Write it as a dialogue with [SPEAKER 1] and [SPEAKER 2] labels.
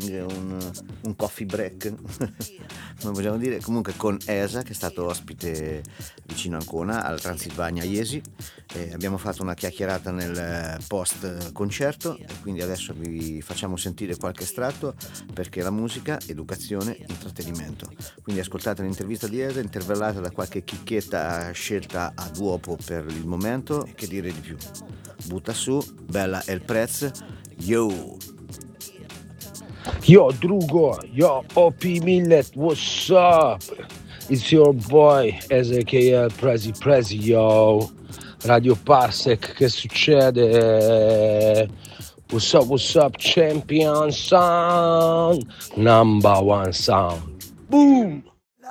[SPEAKER 1] meeting, un coffee break, come vogliamo dire, comunque con ESA, che è stato ospite vicino Ancona al Transilvania Iesi. Abbiamo fatto una chiacchierata nel post concerto e quindi adesso vi facciamo sentire qualche estratto, perché la musica, educazione, intrattenimento. Quindi ascoltate l'intervista di ESA intervellata da qualche chicchetta scelta ad uopo per il momento. E che dire di più, butta su, bella è il prezzo. Yo
[SPEAKER 2] Drugo, yo OP Millet, what's up? It's your boy SKL Prezi, yo. Radio Parsec, che succede? What's up, champion sound? Number one sound. Boom!